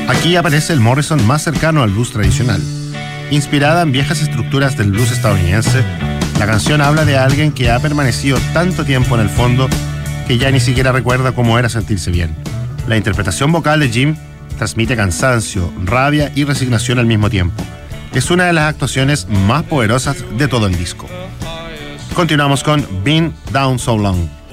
Aquí aparece el Morrison más cercano al blues tradicional. Inspirada en viejas estructuras del blues estadounidense, la canción habla de alguien que ha permanecido tanto tiempo en el fondo que ya ni siquiera recuerda cómo era sentirse bien. La interpretación vocal de Jim transmite cansancio, rabia y resignación al mismo tiempo. Es una de las actuaciones más poderosas de todo el disco. Continuamos con Been Down So Long.